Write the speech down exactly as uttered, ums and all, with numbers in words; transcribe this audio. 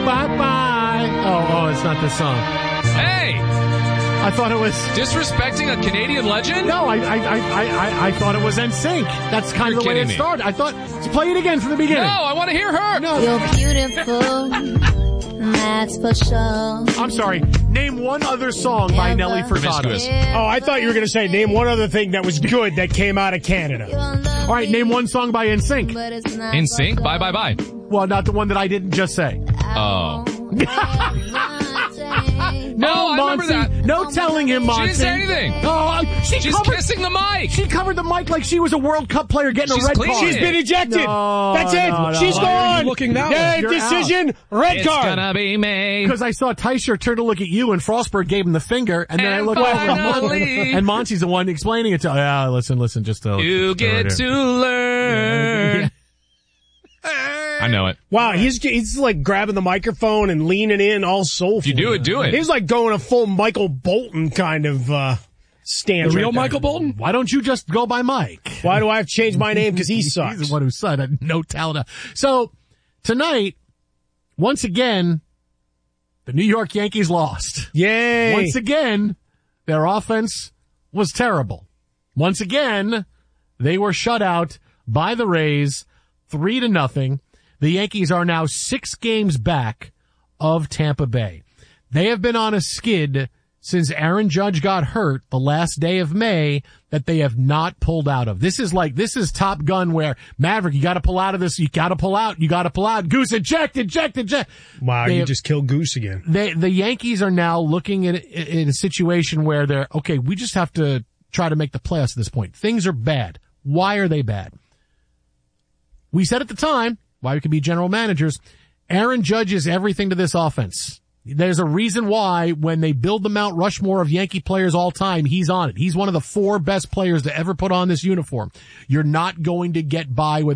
Bye-bye. Oh, oh, it's not this song. Hey! I thought it was... Disrespecting a Canadian legend? No, I I, I, I, I thought it was N Sync. That's kind You're of the way it kidding me. started. I thought... Let's play it again from the beginning. No, I want to hear her. No. You're beautiful, that's for sure. I'm sorry. Name one other song by Nelly Furtado. Promiscuous. Oh, I thought you were going to say, name one other thing that was good that came out of Canada. All right, name one song by N Sync. In sync? Bye, bye, bye. Well, not the one that I didn't just say. Oh. No, Oh, I remember Monty. that. No telling him, Monty. She didn't say anything. Oh, she She's covered, kissing the mic. She covered the mic like she was a World Cup player getting She's a red cleaning card. it. She's been ejected. No, That's it. no, no. She's Why are gone. you looking that yeah, way? You're decision, red It's card. gonna be me. Because I saw Teicher turn to look at you and Frostberg gave him the finger, and then And I looked over at finally- Monty, and Monty's the one explaining it to. Yeah, listen, listen, just to You get to learn. I know it. Wow, he's he's like grabbing the microphone and leaning in all soulful. If you do it, do it. He's like going a full Michael Bolton kind of uh stance. The real right there. Michael Bolton? Why don't you just go by Mike? Why do I have to change my name? Because he sucks. He's the one who said no talent. So tonight, once again, the New York Yankees lost. Yay. Once again, their offense was terrible. Once again, they were shut out by the Rays, three to nothing. The Yankees are now six games back of Tampa Bay. They have been on a skid since Aaron Judge got hurt the last day of May that they have not pulled out of. This is like, this is Top Gun where Maverick, you gotta pull out of this, you gotta pull out, you gotta pull out. Goose, eject, eject, eject. Wow, They you have- just killed Goose again. They, the Yankees are now looking at in a situation where they're, okay, we just have to try to make the playoffs at this point. Things are bad. Why are they bad? We said at the time, why we could be general managers, Aaron Judge is everything to this offense. There's a reason why when they build the Mount Rushmore of Yankee players all time, he's on it. He's one of the four best players to ever put on this uniform. You're not going to get by with